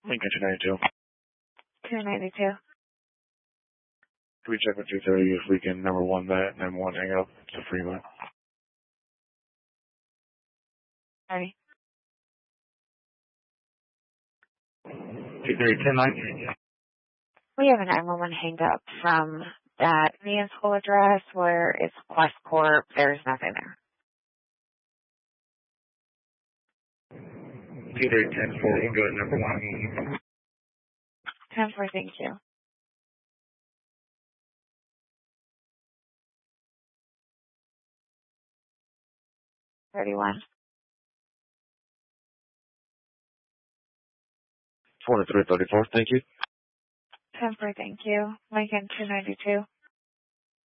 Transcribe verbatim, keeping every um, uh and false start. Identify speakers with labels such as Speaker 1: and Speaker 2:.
Speaker 1: Lincoln two ninety-two.
Speaker 2: two ninety-two.
Speaker 1: Can we check with two thirty if we can number one that and then one hang up to Fremont?
Speaker 2: Sorry.
Speaker 1: two thirty, ten nine.
Speaker 2: We have a nine one one hang up from that main school address where it's Quest Corp. There's nothing there.
Speaker 1: two thirty, ten four, we'll go to number one.
Speaker 2: ten four, thank you. thirty-one.
Speaker 1: twenty-three thirty-four, thank you.
Speaker 2: ten four, thank you. Lincoln two ninety-two.